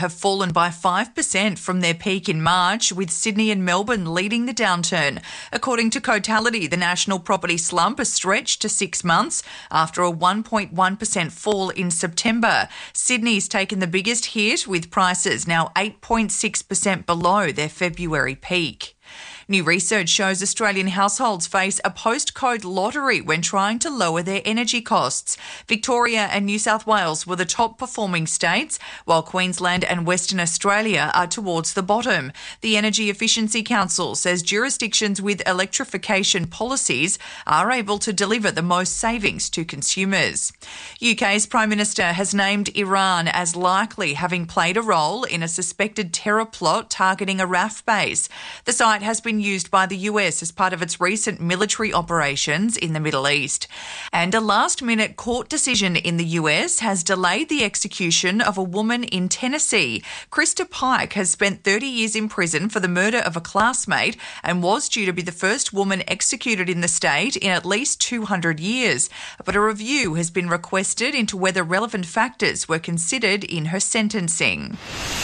have fallen by 5% from their peak in March, with Sydney and Melbourne leading the downturn. According to Cotality, the national property slump has stretched to 6 months after a 1.1% fall in September. Sydney's taken the biggest hit, with prices now 8.6% below their February peak. New research shows Australian households face a postcode lottery when trying to lower their energy costs. Victoria and New South Wales were the top performing states, while Queensland and Western Australia are towards the bottom. The Energy Efficiency Council says jurisdictions with electrification policies are able to deliver the most savings to consumers. UK's Prime Minister has named Iran as likely having played a role in a suspected terror plot targeting a RAF base. The site has been used by the US as part of its recent military operations in the Middle East. And a last-minute court decision in the US has delayed the execution of a woman in Tennessee. Krista Pike has spent 30 years in prison for the murder of a classmate and was due to be the first woman executed in the state in at least 200 years. But a review has been requested into whether relevant factors were considered in her sentencing.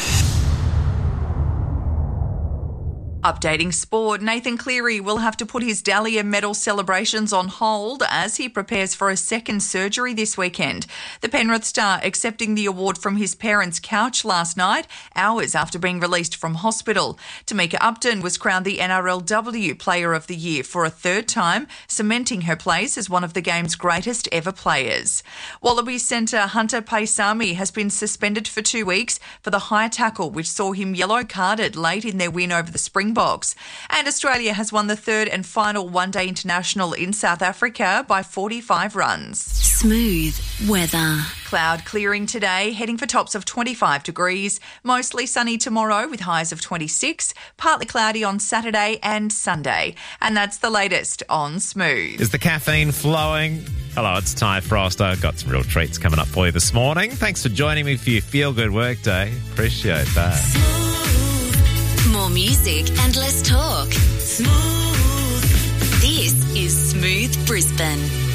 Updating sport, Nathan Cleary will have to put his Dahlia medal celebrations on hold as he prepares for a second surgery this weekend. The Penrith star accepting the award from his parents' couch last night, hours after being released from hospital. Tamika Upton was crowned the NRLW Player of the Year for a third time, cementing her place as one of the game's greatest ever players. Wallabies centre Hunter Paisami has been suspended for 2 weeks for the high tackle, which saw him yellow-carded late in their win over the Springboks. And Australia has won the third and final one-day international in South Africa by 45 runs. Smooth weather. Cloud clearing today, heading for tops of 25 degrees. Mostly sunny tomorrow with highs of 26. Partly cloudy on Saturday and Sunday. And that's the latest on Smooth. Is the caffeine flowing? Hello, it's Ty Frost. I've got some real treats coming up for you this morning. Thanks for joining me for your feel-good workday. Appreciate that. More music and less talk. Smooth. This is Smooth Brisbane.